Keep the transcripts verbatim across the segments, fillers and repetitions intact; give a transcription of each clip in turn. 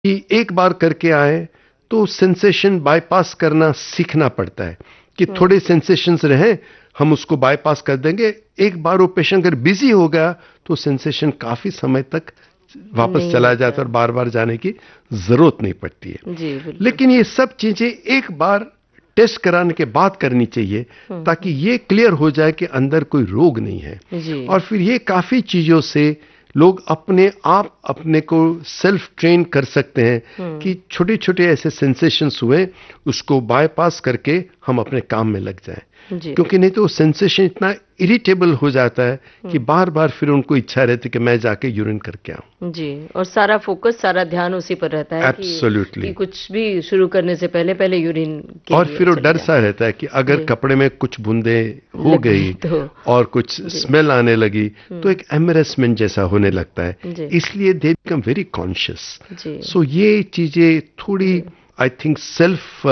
कि एक बार करके आए तो सेंसेशन बाईपास करना सीखना पड़ता है कि थोड़े सेंसेशंस रहे, हम उसको बाईपास कर देंगे। एक बार वो पेशेंट अगर बिजी हो गया तो सेंसेशन काफी समय तक वापस चला जाता है और बार बार जाने की जरूरत नहीं पड़ती है। जी बिल्कुल। लेकिन ये सब चीजें एक बार टेस्ट कराने के बाद करनी चाहिए ताकि ये क्लियर हो जाए कि अंदर कोई रोग नहीं है। जी। और फिर ये काफी चीजों से लोग अपने आप अपने को सेल्फ ट्रेन कर सकते हैं कि छोटे छोटे ऐसे सेंसेशंस हुए उसको बाईपास करके हम अपने काम में लग जाएं। क्योंकि नहीं तो सेंसेशन इतना इरिटेबल हो जाता है कि बार बार फिर उनको इच्छा रहती है कि मैं जाके यूरिन करके आऊं। जी, और सारा फोकस सारा ध्यान उसी पर रहता है कि, कि कुछ भी शुरू करने से पहले पहले यूरिन के और फिर वो डर सा रहता है कि अगर कपड़े में कुछ बूंदे हो गई तो, और कुछ स्मेल आने लगी तो एक एम्बैरेसमेंट जैसा होने लगता है। इसलिए दे बिकम वेरी कॉन्शियस। सो ये चीजें थोड़ी आई थिंक सेल्फ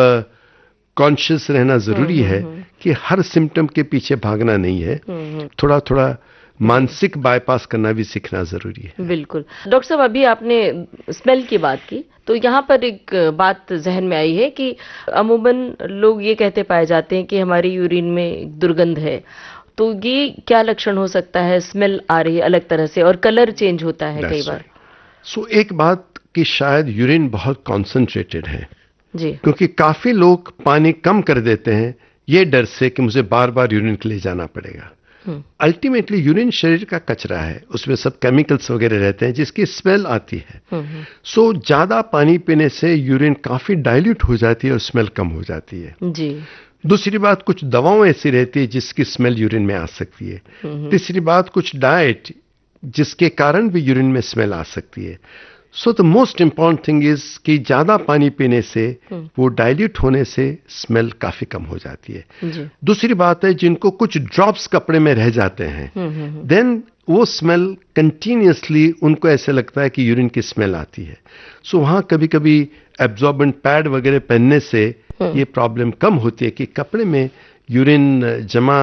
कॉन्शियस रहना जरूरी है कि हर सिम्टम के पीछे भागना नहीं है, थोड़ा थोड़ा मानसिक बाईपास करना भी सीखना जरूरी है। बिल्कुल। डॉक्टर साहब, अभी आपने स्मेल की बात की तो यहाँ पर एक बात जहन में आई है कि अमूमन लोग ये कहते पाए जाते हैं कि हमारी यूरिन में दुर्गंध है, तो ये क्या लक्षण हो सकता है? स्मेल आ रही है अलग तरह से और कलर चेंज होता है कई बार। सो एक बात कि शायद यूरिन बहुत कॉन्सेंट्रेटेड है जी, क्योंकि काफी लोग पानी कम कर देते हैं ये डर से कि मुझे बार बार यूरिन के लिए जाना पड़ेगा। अल्टीमेटली यूरिन शरीर का कचरा है, उसमें सब केमिकल्स वगैरह रहते हैं जिसकी स्मेल आती है। सो so, ज्यादा पानी पीने से यूरिन काफी डाइल्यूट हो जाती है और स्मेल कम हो जाती है। जी। दूसरी बात, कुछ दवाओं ऐसी रहती है जिसकी स्मेल यूरिन में आ सकती है। तीसरी बात, कुछ डाइट जिसके कारण भी यूरिन में स्मेल आ सकती है। So the most important thing is कि ज्यादा पानी पीने से वो डाइल्यूट होने से स्मेल काफी कम हो जाती है। दूसरी बात है, जिनको कुछ ड्रॉप्स कपड़े में रह जाते हैं देन वो स्मेल कंटिन्यूअसली उनको ऐसे लगता है कि यूरिन की स्मेल आती है। सो so, वहां कभी कभी एब्जॉर्बेंट पैड वगैरह पहनने से ये प्रॉब्लम कम होती है कि कपड़े में यूरिन जमा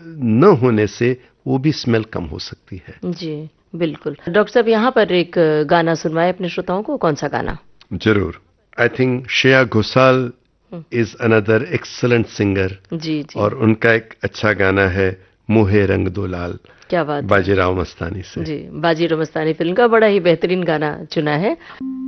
न होने से वो भी स्मेल कम हो सकती है। जी बिल्कुल। डॉक्टर साहब, यहाँ पर एक गाना सुनवाए अपने श्रोताओं को। कौन सा गाना? जरूर। I think Shreya Ghoshal is another excellent singer. जी जी। और उनका एक अच्छा गाना है मोहे रंग दो लाल। क्या बात। बाजीराव मस्तानी से। जी, बाजीराव मस्तानी फिल्म का बड़ा ही बेहतरीन गाना चुना है।